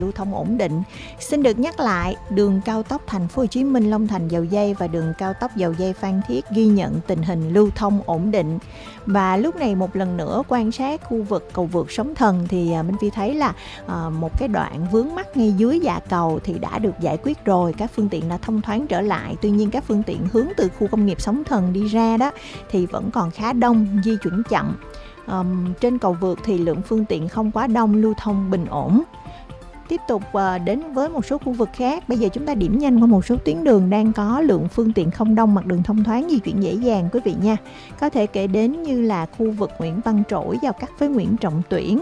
lưu thông ổn định. Xin được nhắc lại, đường cao tốc Thành phố Hồ Chí Minh Long Thành Dầu Giây và đường cao tốc Dầu Giây Phan Thiết ghi nhận tình hình lưu thông ổn định. Và lúc này một lần nữa quan sát khu vực cầu vượt Sóng Thần thì Minh Phi thấy là một cái đoạn vướng mắc ngay dưới dạ cầu thì đã được giải quyết rồi, các phương tiện đã thông thoáng trở lại. Tuy nhiên các phương tiện hướng từ khu công nghiệp Sóng Thần đi ra đó thì vẫn còn khá đông, di chuyển chậm. Trên cầu vượt thì lượng phương tiện không quá đông, lưu thông bình ổn. Tiếp tục đến với một số khu vực khác. Bây giờ chúng ta điểm nhanh qua một số tuyến đường đang có lượng phương tiện không đông, mặt đường thông thoáng, di chuyển dễ dàng quý vị nha. Có thể kể đến như là khu vực Nguyễn Văn Trỗi giao cắt với Nguyễn Trọng Tuyển.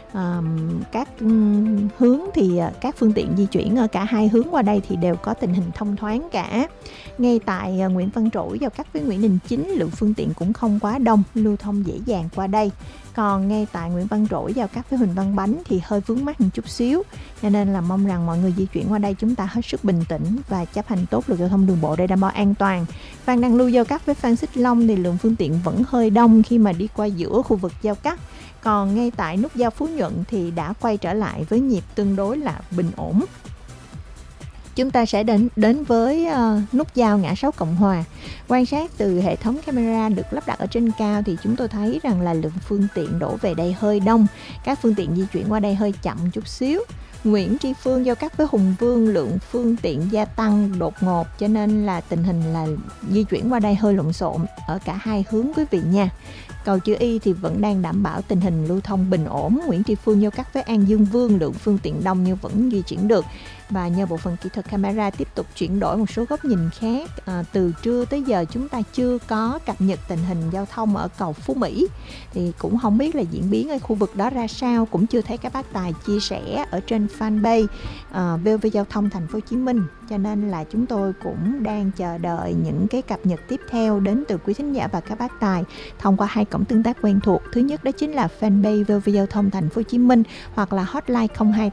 Các hướng thì các phương tiện di chuyển ở cả hai hướng qua đây thì đều có tình hình thông thoáng cả. Ngay tại Nguyễn Văn Trỗi giao cắt với Nguyễn Đình Chính, lượng phương tiện cũng không quá đông, lưu thông dễ dàng qua đây. Còn ngay tại Nguyễn Văn Trỗi giao cắt với Huỳnh Văn Bánh thì hơi vướng mắc một chút xíu, cho nên là mong rằng mọi người di chuyển qua đây chúng ta hết sức bình tĩnh và chấp hành tốt luật giao thông đường bộ để đảm bảo an toàn. Phan Đăng Lưu giao cắt với Phan Xích Long thì lượng phương tiện vẫn hơi đông khi mà đi qua giữa khu vực giao cắt. Còn ngay tại nút giao Phú Nhuận thì đã quay trở lại với nhịp tương đối là bình ổn. Chúng ta sẽ đến với nút giao ngã sáu Cộng Hòa. Quan sát từ hệ thống camera được lắp đặt ở trên cao thì chúng tôi thấy rằng là lượng phương tiện đổ về đây hơi đông. Các phương tiện di chuyển qua đây hơi chậm chút xíu. Nguyễn Tri Phương giao cắt với Hùng Vương, lượng phương tiện gia tăng đột ngột cho nên là tình hình là di chuyển qua đây hơi lộn xộn ở cả hai hướng quý vị nha. Cầu Chữ Y thì vẫn đang đảm bảo tình hình lưu thông bình ổn. Nguyễn Tri Phương giao cắt với An Dương Vương, lượng phương tiện đông nhưng vẫn di chuyển được. Và nhờ bộ phận kỹ thuật camera tiếp tục chuyển đổi một số góc nhìn khác. Từ trưa tới giờ chúng ta chưa có cập nhật tình hình giao thông ở cầu Phú Mỹ, thì cũng không biết là diễn biến ở khu vực đó ra sao, cũng chưa thấy các bác tài chia sẻ ở trên fanpage VOV Giao thông Thành phố Hồ Chí Minh, cho nên là chúng tôi cũng đang chờ đợi những cái cập nhật tiếp theo đến từ quý thính giả và các bác tài thông qua hai cổng tương tác quen thuộc. Thứ nhất đó chính là fanpage VOV Giao thông Thành phố Hồ Chí Minh hoặc là hotline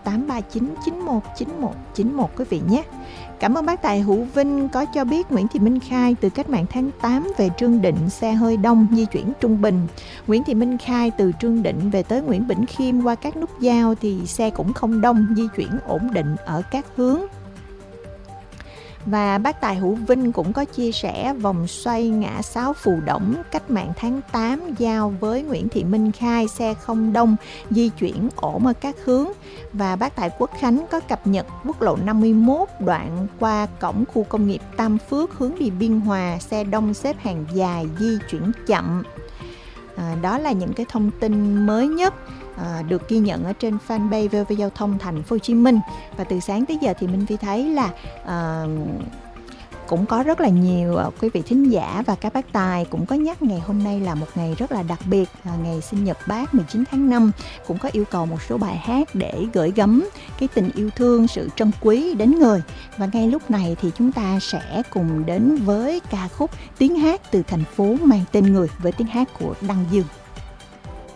02839919191 quý vị nhé. Cảm ơn bác Tài Hữu Vinh có cho biết Nguyễn Thị Minh Khai từ Cách Mạng tháng 8 về Trương Định xe hơi đông, di chuyển trung bình. Nguyễn Thị Minh Khai từ Trương Định về tới Nguyễn Bỉnh Khiêm qua các nút giao thì xe cũng không đông, di chuyển ổn định ở các hướng. Và bác Tài Hữu Vinh cũng có chia sẻ vòng xoay ngã sáu Phù Đổng Cách Mạng tháng 8 giao với Nguyễn Thị Minh Khai, xe không đông, di chuyển ổn ở các hướng. Và bác Tài Quốc Khánh có cập nhật quốc lộ 51 đoạn qua cổng khu công nghiệp Tam Phước hướng đi Biên Hòa, xe đông xếp hàng dài, di chuyển chậm. Đó là những cái thông tin mới nhất được ghi nhận ở trên fanpage VOV Giao thông Thành phố Hồ Chí Minh. Và từ sáng tới giờ thì Minh Phi thấy là cũng có rất là nhiều quý vị thính giả và các bác tài cũng có nhắc ngày hôm nay là một ngày rất là đặc biệt, ngày sinh nhật Bác 19 tháng 5. Cũng có yêu cầu một số bài hát để gửi gắm cái tình yêu thương, sự trân quý đến người. Và ngay lúc này thì chúng ta sẽ cùng đến với ca khúc Tiếng hát từ thành phố mang tên người với tiếng hát của Đăng Dương.